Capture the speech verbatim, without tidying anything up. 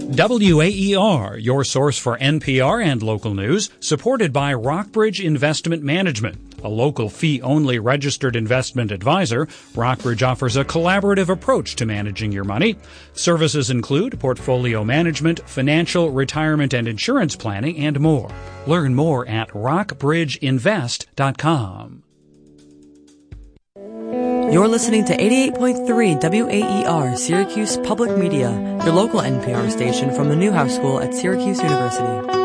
W A E R, your source for N P R and local news, supported by Rockbridge Investment Management. A local fee-only registered investment advisor, Rockbridge offers a collaborative approach to managing your money. Services include portfolio management, financial, retirement, and insurance planning, and more. Learn more at rock bridge invest dot com. You're listening to eighty-eight point three W A E R, Syracuse Public Media, your local N P R station from the Newhouse School at Syracuse University.